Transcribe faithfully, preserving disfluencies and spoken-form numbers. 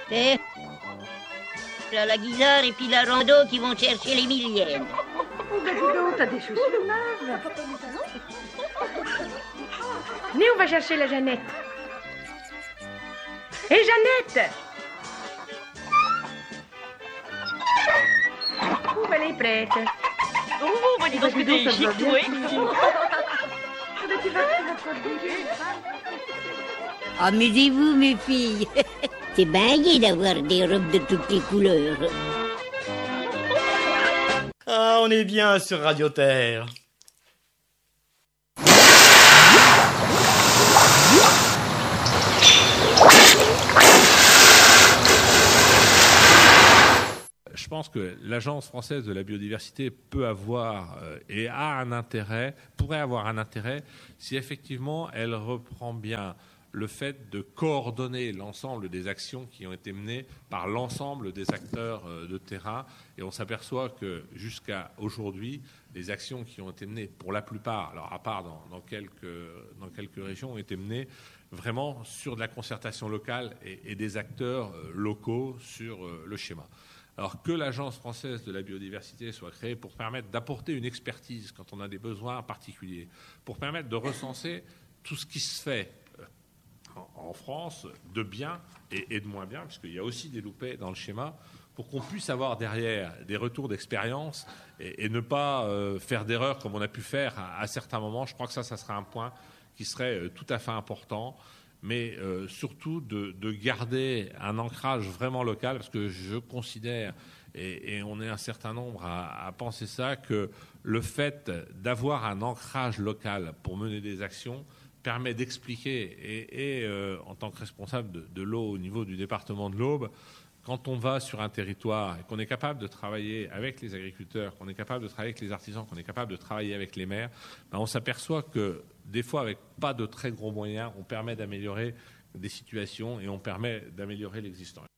Et là, la guisarde et puis la rando qui vont chercher les millièmes. Oh, ben dis donc, t'as des chaussures neuves. Venez, on va chercher la Jeannette. Hé, hey, Jeannette! Oh, ben, elle est prête. Oh, bah dis donc, que t'es chic, toi. Tu vas te bouger. Amusez-vous, mes filles. C'est bien gai d'avoir des robes de toutes les couleurs. Ah, on est bien sur Radio Terre. Je pense que l'Agence française de la biodiversité peut avoir euh, et a un intérêt, pourrait avoir un intérêt si effectivement elle reprend bien le fait de coordonner l'ensemble des actions qui ont été menées par l'ensemble des acteurs euh, de terrain. Et on s'aperçoit que jusqu'à aujourd'hui, les actions qui ont été menées, pour la plupart, alors à part dans, dans, quelques, dans quelques régions, ont été menées vraiment sur de la concertation locale et, et des acteurs euh, locaux sur euh, le schéma. Alors que l'Agence française de la biodiversité soit créée pour permettre d'apporter une expertise quand on a des besoins particuliers, pour permettre de recenser tout ce qui se fait en France de bien et, et de moins bien, puisqu'il y a aussi des loupés dans le schéma, pour qu'on puisse avoir derrière des retours d'expérience et, et ne pas euh, faire d'erreurs comme on a pu faire à, à certains moments. Je crois que ça, ça serait un point qui serait euh, tout à fait important. Mais euh, surtout de, de garder un ancrage vraiment local, parce que je considère, et, et on est un certain nombre à, à penser ça, que le fait d'avoir un ancrage local pour mener des actions permet d'expliquer, et, et euh, en tant que responsable de, de l'eau au niveau du département de l'Aube, quand on va sur un territoire et qu'on est capable de travailler avec les agriculteurs, qu'on est capable de travailler avec les artisans, qu'on est capable de travailler avec les maires, ben on s'aperçoit que des fois, avec pas de très gros moyens, on permet d'améliorer des situations et on permet d'améliorer l'existant.